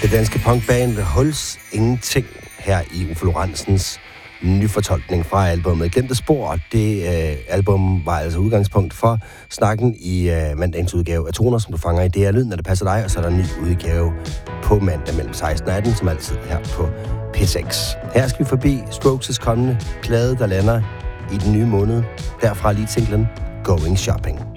Det danske punkband Huls Ingenting her i Uffe Lorentzens nyfortolkning fra albumet Glemte Spor, og det album var altså udgangspunkt for snakken i mandagens udgave af Toner, som du fanger i DR Lyd, når det passer dig, og så er der en ny udgave på mandag mellem 16 og 18, som altid her på P6. Her skal vi forbi Strokes' kommende plade, der lander i den nye måned. Derfra lige singlen Going Shopping.